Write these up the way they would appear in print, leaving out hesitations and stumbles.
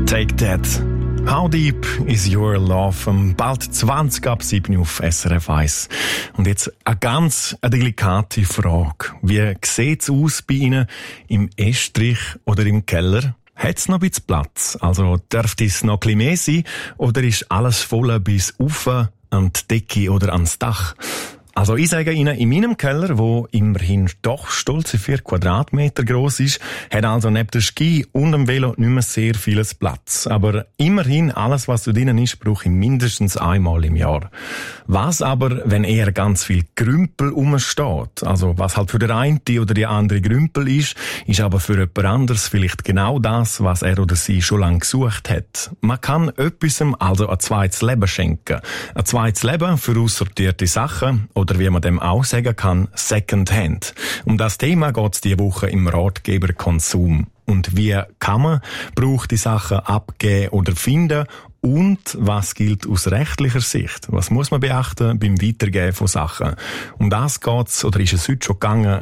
Take That. How deep is your love? Bald 20 ab 7 auf SRF 1. Und jetzt eine ganz delikate Frage. Wie sieht's aus bei Ihnen im Estrich oder im Keller? Hat's noch ein bisschen Platz? Also dürfte es noch ein bisschen mehr sein? Oder ist alles voll bis auf an die Decke oder ans Dach? Also ich sage Ihnen, in meinem Keller, wo immerhin doch stolze 4 Quadratmeter gross ist, hat also neben der Ski und dem Velo nicht mehr sehr vieles Platz. Aber immerhin, alles was da drinnen ist, brauche ich mindestens einmal im Jahr. Was aber, wenn eher ganz viel Grümpel rumsteht? Also was halt für den einen oder die andere Grümpel ist aber für jemand anderes vielleicht genau das, was er oder sie schon lange gesucht hat. Man kann etwasem also ein zweites Leben schenken. Ein zweites Leben für aussortierte Sachen oder wie man dem auch sagen kann, Secondhand. Um das Thema geht es diese Woche im Ratgeber Konsum. Und wie kann man gebrauchte Sachen abgeben oder finden? Und was gilt aus rechtlicher Sicht? Was muss man beachten beim Weitergeben von Sachen? Um das geht's, oder ist es heute schon gegangen,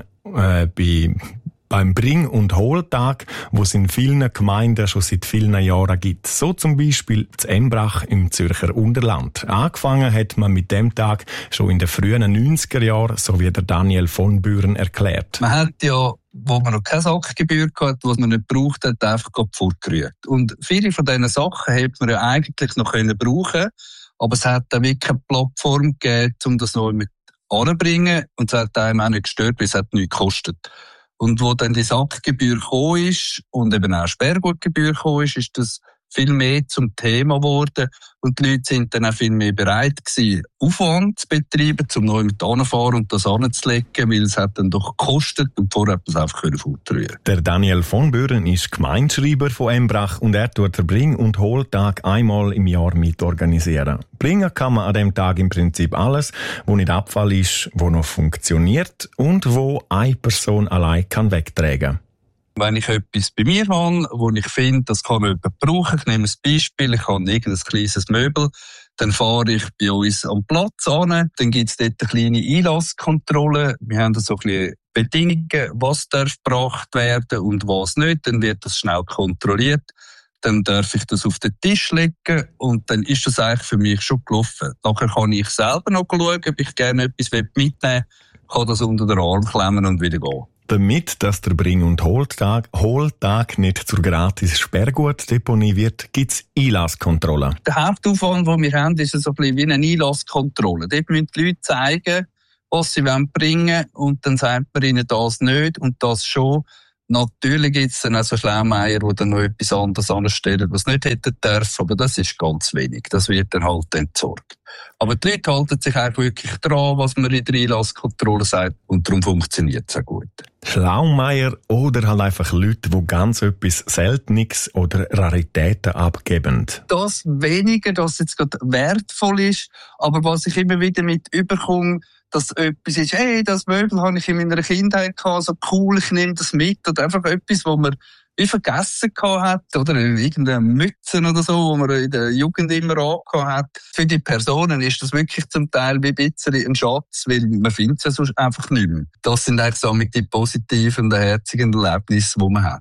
beim Bring- und Holtag, wo es in vielen Gemeinden schon seit vielen Jahren gibt. So zum Beispiel zu Embrach im Zürcher Unterland. Angefangen hat man mit dem Tag schon in den frühen 90er Jahren, so wie der Daniel von Büren erklärt. Man hat ja, wo man noch keine Sackgebühr hatte, was man nicht braucht hat, einfach fortgerührt. Und viele von diesen Sachen hätte man ja eigentlich noch brauchen können, aber es hat dann wirklich eine Plattform gegeben, um das noch mit anzubringen, und es hat einem auch nicht gestört, weil es hat nichts gekostet. Und wo dann die Sackgebühr gekommen ist und eben auch Sperrgutgebühr gekommen ist das viel mehr zum Thema geworden. Und die Leute sind dann auch viel mehr bereit gewesen, Aufwand zu betreiben, um neu mit hinzufahren und das anzulegen, weil es hat dann doch gekostet und vorher hat man es einfach fortrühren. Der Daniel von Büren ist Gemeindeschreiber von Embrach und er tut den Bring- und Holtag einmal im Jahr mitorganisieren. Bringen kann man an dem Tag im Prinzip alles, wo nicht Abfall ist, wo noch funktioniert und wo eine Person allein kann wegtragen. Wenn ich etwas bei mir habe, wo ich finde, das kann jemand brauchen, ich nehme ein Beispiel, ich habe irgendein kleines Möbel, dann fahre ich bei uns am Platz an, dann gibt es dort eine kleine Einlasskontrolle, wir haben da so ein bisschen Bedingungen, was darf gebracht werden und was nicht, dann wird das schnell kontrolliert, dann darf ich das auf den Tisch legen und dann ist das eigentlich für mich schon gelaufen. Nachher kann ich selber noch schauen, ob ich gerne etwas mitnehmen will, kann das unter den Arm klemmen und wieder gehen. Damit, dass der Bring- und Holtag nicht zur gratis Sperrgutdeponie wird, gibt's Einlasskontrollen. Der Hauptaufwand, den wir haben, ist so ein bisschen wie eine Einlasskontrolle. Dort müssen die Leute zeigen, was sie bringen wollen, und dann sagt man ihnen das nicht und das schon. Natürlich gibt es dann auch so Schlaumeier, die dann noch etwas anderes anstellen, was nicht hätten dürfen, aber das ist ganz wenig. Das wird dann halt entsorgt. Aber die Leute halten sich auch wirklich dran, was man in der Einlasskontrolle sagt, und darum funktioniert es auch gut. Schlaumeier oder halt einfach Leute, die ganz etwas Seltenes oder Raritäten abgeben. Das weniger, dass jetzt gerade wertvoll ist, aber was ich immer wieder mit überkomme, dass etwas ist, hey, das Möbel habe ich in meiner Kindheit gehabt, so cool, ich nehme das mit, oder einfach etwas, wo man wie vergessen gehabt hat, oder irgendeine Mütze oder so, wo man in der Jugend immer angehabt hat. Für die Personen ist das wirklich zum Teil wie ein bisschen ein Schatz, weil man findet es ja sonst einfach nicht mehr. Das sind eigentlich so die positiven und herzigen Erlebnisse, die man hat.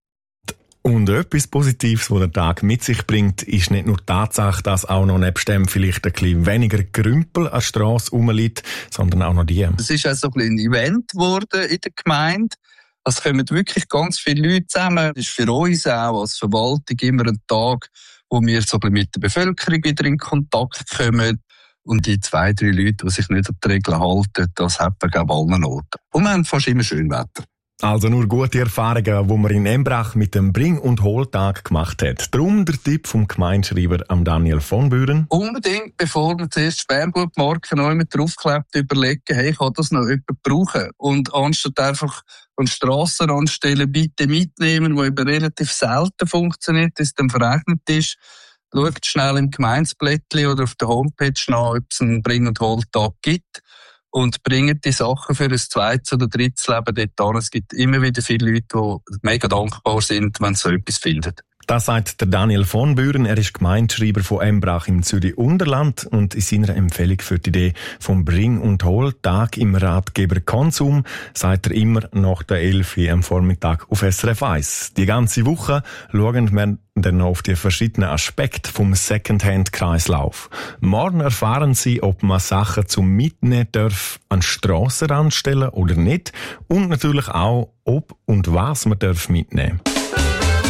Und etwas Positives, was der Tag mit sich bringt, ist nicht nur die Tatsache, dass auch noch nebst dem vielleicht ein bisschen weniger Grümpel an der Strasse rumliegt, sondern auch noch die. Es ist auch so ein bisschen ein Event geworden in der Gemeinde. Es kommen wirklich ganz viele Leute zusammen. Es ist für uns auch als Verwaltung immer ein Tag, wo wir so ein bisschen mit der Bevölkerung wieder in Kontakt kommen. Und die 2, 3 Leute, die sich nicht an die Regeln halten, das hat man, glaube ich, allen Orten. Und wir haben fast immer schön Wetter. Also nur gute Erfahrungen, die man in Embrach mit dem Bring- und Holtag gemacht hat. Darum der Tipp vom Gemeindeschreiber Daniel von Büren. Unbedingt, bevor man zuerst Sperrgutmarken noch mit draufklebt, überlegen, hey, kann das noch jemand brauchen? Und anstatt einfach an Strassen anstellen, bitte mitnehmen, wo eben relativ selten funktioniert, dass es dann verregnet ist. Schaut schnell im Gemeindeblättchen oder auf der Homepage nach, ob es einen Bring- und Holtag gibt. Und bringen die Sachen für ein zweites oder drittes Leben dort an. Es gibt immer wieder viele Leute, die mega dankbar sind, wenn sie so etwas finden. Das sagt der Daniel von Büren. Er ist Gemeindeschreiber von Embrach im Zürich-Unterland und in seiner Empfehlung für die Idee vom Bring- und Hol-Tag im Ratgeber Konsum sagt er immer nach der 11 Uhr am Vormittag auf SRF 1. Die ganze Woche schauen wir dann noch auf die verschiedenen Aspekte vom Secondhand-Kreislauf. Morgen erfahren Sie, ob man Sachen zum Mitnehmen darf an den Strassenrand stellen oder nicht und natürlich auch, ob und was man darf mitnehmen.